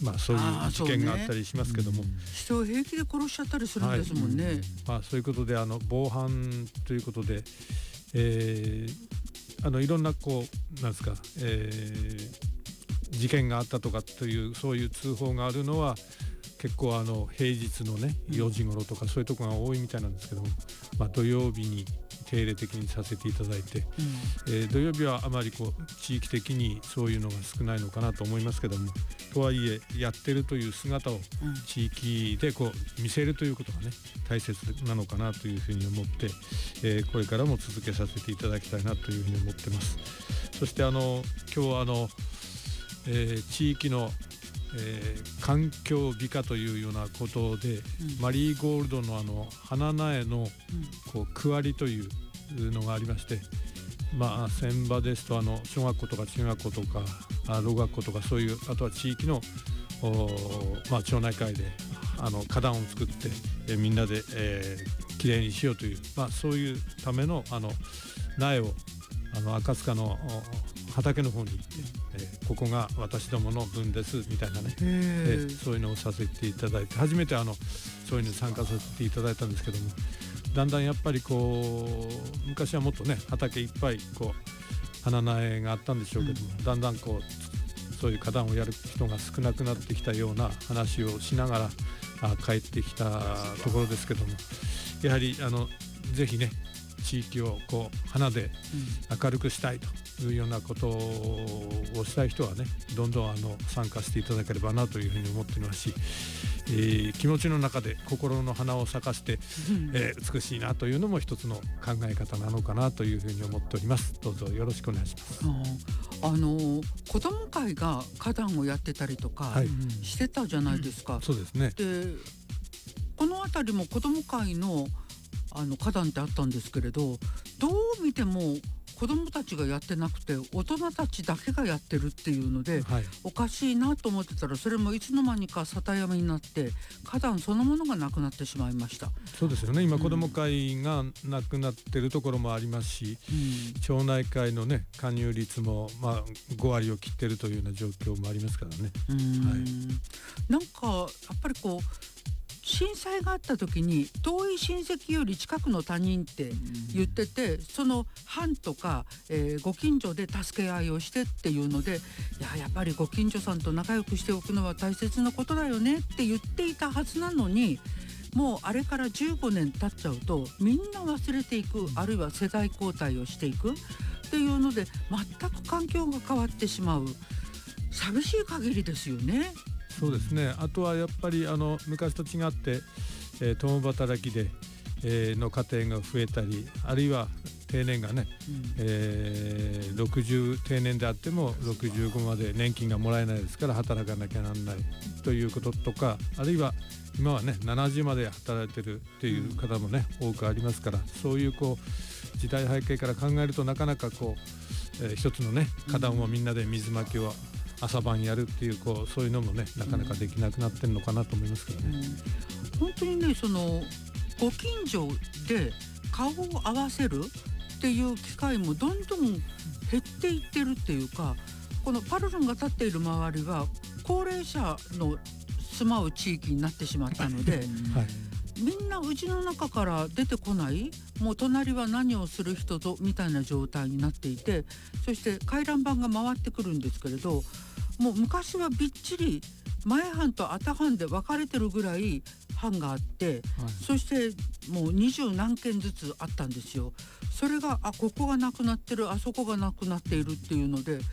そういう事件があったりしますけども、 人を平気で殺しちゃったりするんですもんね。 そういうことで防犯ということで、いろんななんですか、事件があったとかというそういう通報があるのは結構平日のね4時頃とかそういうところが多いみたいなんですけども、土曜日に定例的にさせていただいて、土曜日はあまり地域的にそういうのが少ないのかなと思いますけども、とはいえやってるという姿を地域で見せるということがね大切なのかなというふうに思って、これからも続けさせていただきたいなというふうに思ってます。そして今日は地域の環境美化というようなことで、マリーゴールドの花苗の区割りというのがありまして、船場ですと小学校とか中学校とかろ学校とかそういう、あとは地域の町内会で花壇を作ってみんなできれいにしようという、そういうための苗を赤塚の畑の方に行って、ここが私どもの分ですみたいなね、そういうのをさせていただいて、初めてそういうのに参加させていただいたんですけども、だんだんやっぱり昔はもっとね畑いっぱい花苗があったんでしょうけども、だんだんそういう花壇をやる人が少なくなってきたような話をしながら帰ってきたところですけども、やはりぜひね地域を花で明るくしたいというようなことをしたい人はねどんどん参加していただければなというふうに思っていますし、気持ちの中で心の花を咲かせて、美しいなというのも一つの考え方なのかなというふうに思っております。どうぞよろしくお願いします。 子ども会が花壇をやってたりとかしてたじゃないですか。 そうですね。 でこの辺りも子ども会の花壇ってあったんですけれど、どう見ても子どもたちがやってなくて大人たちだけがやってるっていうので、おかしいなと思ってたら、それもいつの間にか里山になって花壇そのものがなくなってしまいました。 そうですよね。今子ども会がなくなってるところもありますし、町内会のね加入率も5割を切ってるというような状況もありますからね。 なんかやっぱり震災があった時に遠い親戚より近くの他人って言ってて、その藩とか、ご近所で助け合いをしてっていうので、やっぱりご近所さんと仲良くしておくのは大切なことだよねって言っていたはずなのに、もうあれから15年経っちゃうとみんな忘れていく、あるいは世代交代をしていくっていうので全く環境が変わってしまう、寂しい限りですよね。 そうですね。あとはやっぱり昔と違って、共働きで、の家庭が増えたり、あるいは定年がね、60定年であっても65まで年金がもらえないですから働かなきゃならないということとか、あるいは今はね70まで働いてるっていう方もね、多くありますから、そういう時代背景から考えるとなかなか一つのね花壇をみんなで水まきを朝晩やるっていうそういうのもねなかなかできなくなってるのかなと思いますけどね。 本当にねご近所で顔を合わせるっていう機会もどんどん減っていってるっていうか、このパルルンが立っている周りは高齢者の住まう地域になってしまったので、みんな家の中から出てこない、もう隣は何をする人とみたいな状態になっていて、そして回覧板が回ってくるんですけれど、もう昔はびっちり前藩と後藩で分かれてるぐらい藩があって、そしてもう20何件ずつあったんですよ。それがここがなくなってる、あそこがなくなっているっていうので、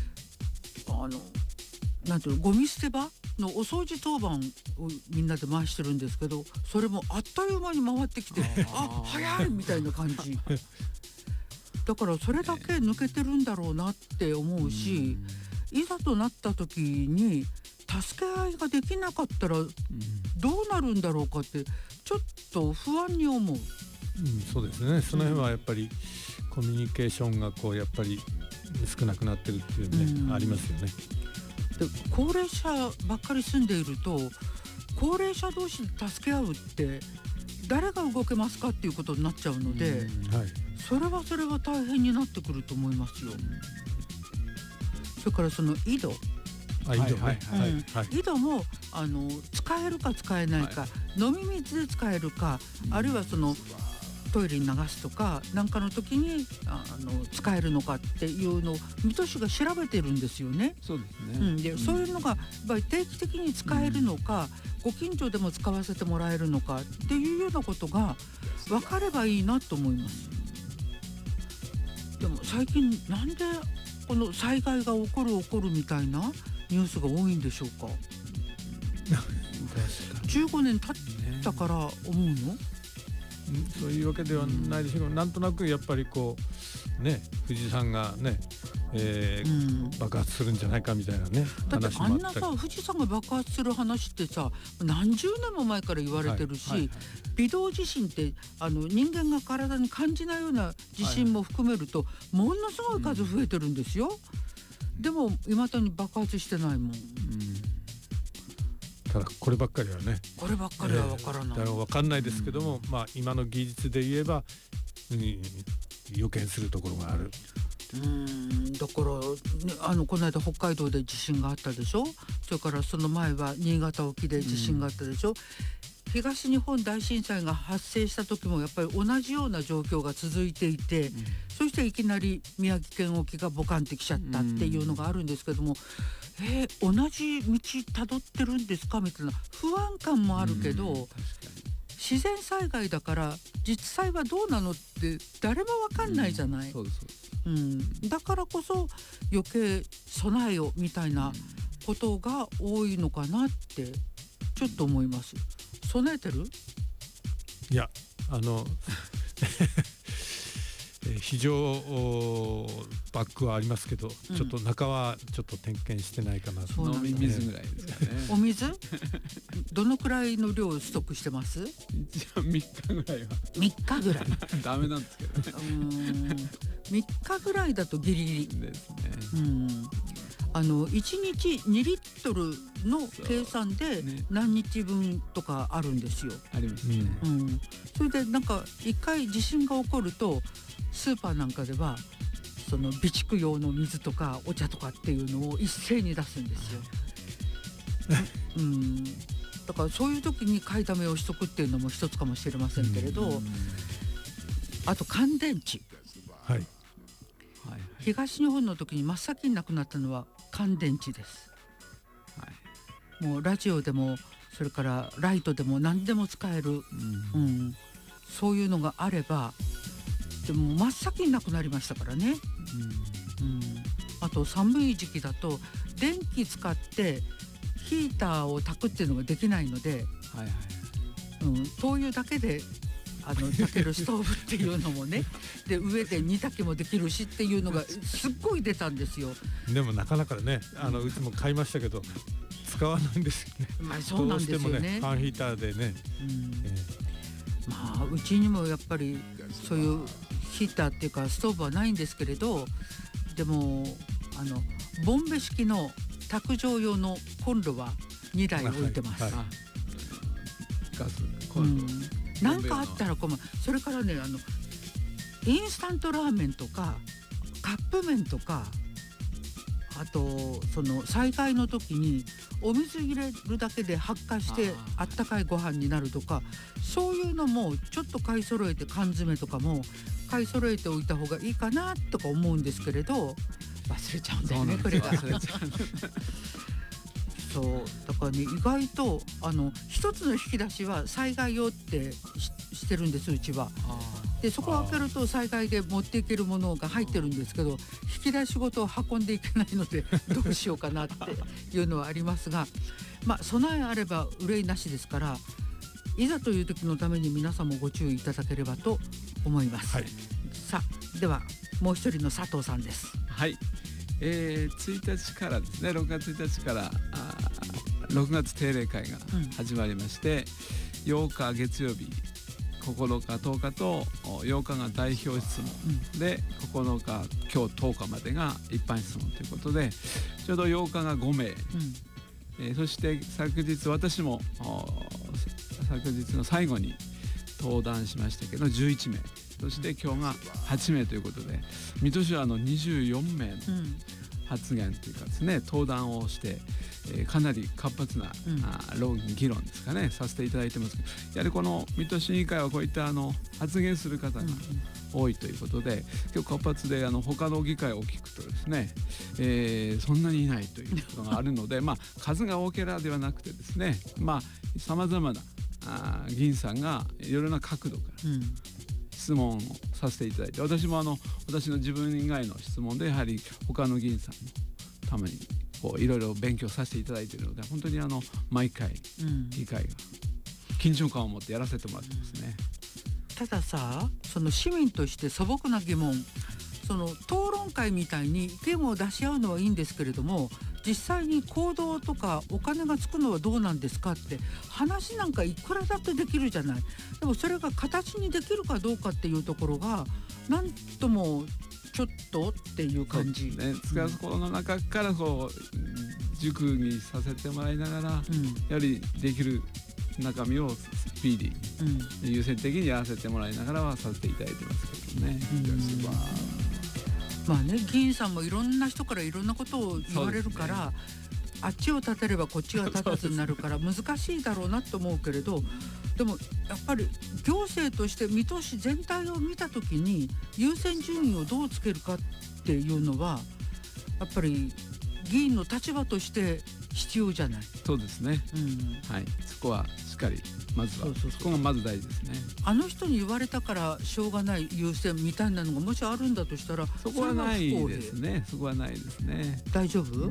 なんていうの、ゴミ捨て場のお掃除当番をみんなで回してるんですけど、それもあっという間に回ってきて早いみたいな感じだから、それだけ抜けてるんだろうなって思うし、いざとなった時に助け合いができなかったらどうなるんだろうかってちょっと不安に思う。 そうですね。その辺はやっぱりコミュニケーションがやっぱり少なくなってるっていうね、ありますよね。 で高齢者ばっかり住んでいると、高齢者同士で助け合うって誰が動けますかっていうことになっちゃうので、それは大変になってくると思いますよ。それからその井戸井戸ね、 井戸も使えるか使えないか、飲み水で使えるか、あるいはそのトイレに流すとかなんかの時に使えるのかっていうのを水戸市が調べてるんですよね。 そうですね、 でそういうのがやっぱり定期的に使えるのか、ご近所でも使わせてもらえるのかっていうようなことが分かればいいなと思います。でも最近なんでこの災害が起こるみたいなニュースが多いんでしょうか。15年経ったから思うの？ そういうわけではないでしょうけど、なんとなくやっぱりこうね、富士山がね、爆発するんじゃないかみたいなねだって話もあったり。 あんなさ富士山が爆発する話ってさ何十年も前から言われてるし、微動地震って人間が体に感じないような地震も含めるとものすごい数増えてるんですよ。でも未だに爆発してないもん。 ただこればっかりはね、 こればっかりは分からない。 だから分かんないですけども、今の技術で言えば、予見するところがある。 だから、ね、この間北海道で地震があったでしょ。それからその前は新潟沖で地震があったでしょ。東日本大震災が発生した時もやっぱり同じような状況が続いていて、そしていきなり宮城県沖がボカンってきちゃったっていうのがあるんですけども、同じ道たどってるんですかみたいな不安感もあるけど、自然災害だから実際はどうなのって誰も分かんないじゃない。だからこそ余計備えよみたいなことが多いのかなってちょっと思います。備えてる？ いや非常バッグはありますけど、ちょっと中はちょっと点検してないかなと。 飲み水ぐらいですかね。 お水どのくらいの量をストックしてます？ 一応3日ぐらいは。 3日ぐらいダメなんですけどね。 3日ぐらいだとギリギリですね。 1日2リットルの計算で何日分とかあるんですよ。 ありますね。 それでなんか一回地震が起こるとスーパーなんかではその備蓄用の水とかお茶とかっていうのを一斉に出すんですよ。だからそういう時に買いだめをしとくっていうのも一つかもしれませんけれど、あと乾電池、東日本の時に真っ先になくなったのは乾電池です。もうラジオでもそれからライトでも何でも使える、そういうのがあれば、でも真っ先になくなりましたからね。あと寒い時期だと電気使ってヒーターを炊くっていうのができないので、灯油だけで炊けるストーブっていうのもねで上で煮炊きもできるしっていうのがすっごい出たんですよ。 でもなかなかねうちも買いましたけど使わないんですよね。 そうなんですよね。 どうしてもねファンヒーターでね、 うちにもやっぱりそういうヒーターっていうかストーブはないんですけれど、でもボンベ式の卓上用のコンロは2台置いてます。 ガスコンロ、 なんかあったら困る。それからねインスタントラーメンとかカップ麺とか、あとその災害の時にお水入れるだけで発火してあったかいご飯になるとか、そういうのもちょっと買い揃えて、缶詰とかも買い揃えておいた方がいいかなとか思うんですけれど、忘れちゃうんだよねこれが。そうだからね、意外と一つの引き出しは災害用ってしてるんですうちは。でそこを開けると災害で持っていけるものが入ってるんですけど、引き出しごと運んでいけないのでどうしようかなっていうのはありますが、備えあれば憂いなしですから、いざという時のために皆さんもご注意いただければと思います。さあではもう一人の佐藤さんです。 1日からですね、6月1日から6月定例会が始まりまして、8日月曜日、9日10日と8日が代表質問、で9日今日10日までが一般質問ということで、ちょうど8日が5名、そして昨日私も昨日の最後に登壇しましたけど11名、そして今日が8名ということで、水戸市は24名の発言というかですね、登壇をして、かなり活発な、議論ですかねさせていただいてます。やはりこの水戸市議会はこういった発言する方が多いということで、結構活発で他の議会を聞くとですね、そんなにいないということがあるので数が多ければではなくてですね、さまざまな議員さんがいろいろな角度から質問をさせていただいて、私も私の自分以外の質問でやはり他の議員さんのためにいろいろ勉強させていただいているので、本当に毎回議会が緊張感を持ってやらせてもらってますね。 たださ、その市民として素朴な疑問、その討論会みたいに意見を出し合うのはいいんですけれども、実際に行動とかお金がつくのはどうなんですかって話なんかいくらだってできるじゃない。でもそれが形にできるかどうかっていうところがなんともちょっとっていう感じ。 ですからこの中から熟議させてもらいながら、やはりできる中身をスピーディーに、優先的にやらせてもらいながらはさせていただいてますけどね。 議員さんもいろんな人からいろんなことを言われるから、あっちを立てればこっちが立たずになるから難しいだろうなと思うけれど、でもやっぱり行政として見通し全体を見た時に優先順位をどうつけるかっていうのはやっぱり議員の立場として必要じゃない。 そうですね、はい、そこはしっかりまずはそこがまず大事ですね。 あの人に言われたからしょうがない優先みたいなのがもしあるんだとしたら、 そこはないですね。そこはないですね。 大丈夫？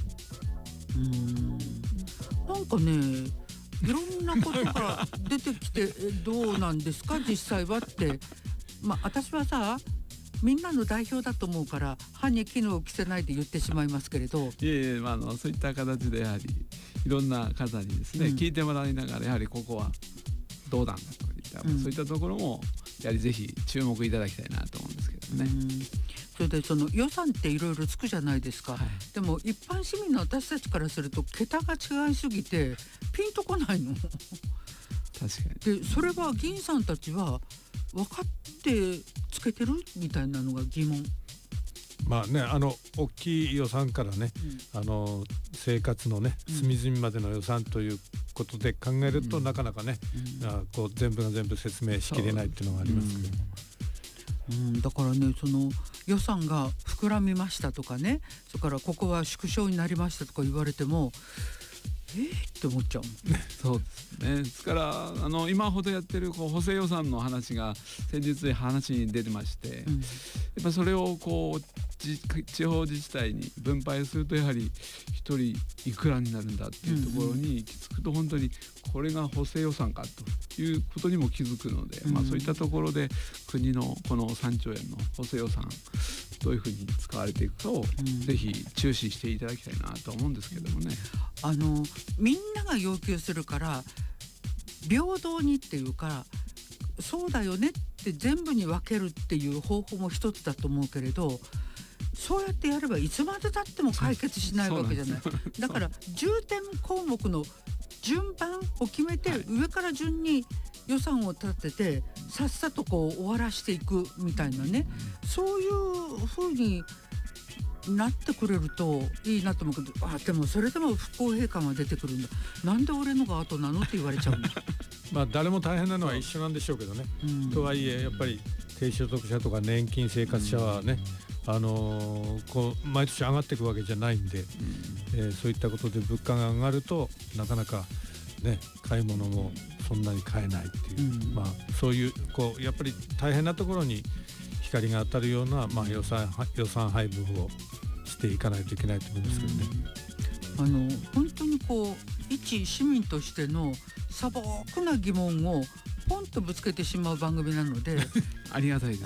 なんかね、いろんなことが出てきてどうなんですか実際はって、私はさみんなの代表だと思うから歯に衣を着せないで言ってしまいますけれど、 そういった形でやはりいろんな方にですね、聞いてもらいながらやはりここはどうなんだといった、そういったところもやはりぜひ注目いただきたいなと思うんですけどね。 それでその予算っていろいろつくじゃないですか、でも一般市民の私たちからすると桁が違いすぎてピンとこないの。 確かに。でそれは議員さんたちは分かってつけてるみたいなのが疑問。 大きい予算からね、生活のね隅々までの予算ということで考えると、なかなかね、全部が全部説明しきれないっていうのがありますけど、 だからね、その予算が膨らみましたとかね、それからここは縮小になりましたとか言われてもって思っちゃう。 そうですね。ですから今ほどやってる補正予算の話が先日話に出てまして、やっぱそれを地方自治体に分配するとやはり一人いくらになるんだっていうところに行き着くと、本当にこれが補正予算かということにも気づくので、そういったところで国のこの3兆円の補正予算どういうふうに使われていくかを、ぜひ注視していただきたいなと思うんですけどもね。 みんなが要求するから平等にっていうか、そうだよねって全部に分けるっていう方法も一つだと思うけれど、そうやってやればいつまでたっても解決しないわけじゃない。だから重点項目の順番を決めて、上から順に予算を立ててさっさと終わらしていくみたいなね、そういう風になってくれるといいなと思うけど、でもそれでも不公平感が出てくるんだ。なんで俺のが後なのって言われちゃうんだ。 誰も大変なのは一緒なんでしょうけどね、とはいえやっぱり低所得者とか年金生活者はね、毎年上がっていくわけじゃないんで、そういったことで物価が上がるとなかなかね、買い物もそんなに買えないっていう、そういうやっぱり大変なところに光が当たるような、予算配分をしていかないといけないと思いますけどね。 本当に一市民としての素朴な疑問をポンとぶつけてしまう番組なのでありがたいです。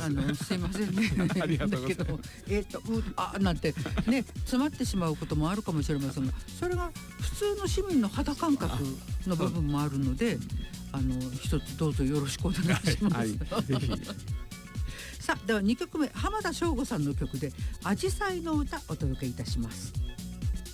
すいませんね。 ありがとうございます。 だけどなんてね詰まってしまうこともあるかもしれませんが、それが普通の市民の肌感覚の部分もあるので、一つどうぞよろしくお願いします。 ぜひ。 さあ、では2曲目、浜田省吾さんの曲で「あじさいの歌」お届けいたします。